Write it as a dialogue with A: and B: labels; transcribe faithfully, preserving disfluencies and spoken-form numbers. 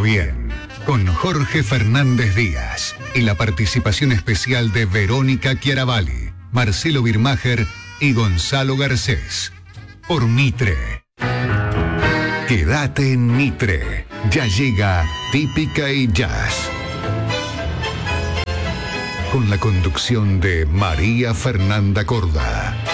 A: bien, con Jorge Fernández Díaz y la participación especial de Verónica Chiaravalli, Marcelo Birmacher y Gonzalo Garcés. Por Mitre. Quédate en Mitre. Ya llega Típica y Jazz. Con la conducción de María Fernanda Corda.